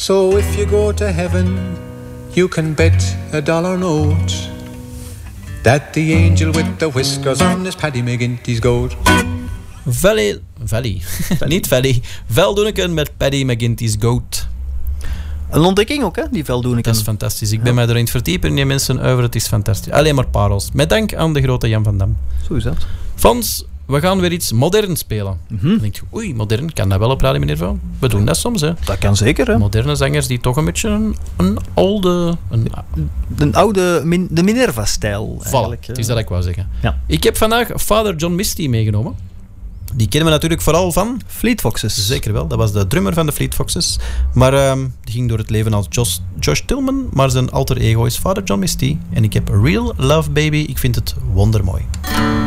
So if you go to heaven, you can bet $1 note that the angel with the whiskers on is Paddy McGinty's goat. Valley. Niet Valley. Velddoeneken met Paddy McGinty's goat. Een ontdekking ook, hè, die Velddoeneken. Dat is fantastisch. Ik ben mij erin verdiepen en die mensen over. Het is fantastisch. Alleen maar parels. Met dank aan de grote Jan van Dam. Zo is dat. Fons, we gaan weer iets moderns spelen. Dan denk je, oei, modern, kan dat wel op Radio Meneer Van? We doen dat soms, hè. Dat kan zeker, hè. Moderne zangers die toch een beetje een oude... De Minerva-stijl. Voilà, het is dat ik wou zeggen. Ja. Ik heb vandaag Father John Misty meegenomen. Die kennen we natuurlijk vooral van... Fleet Foxes. Zeker wel, dat was de drummer van de Fleet Foxes. Maar die ging door het leven als Josh Tillman, maar zijn alter ego is Father John Misty. En ik heb Real Love Baby, ik vind het wondermooi.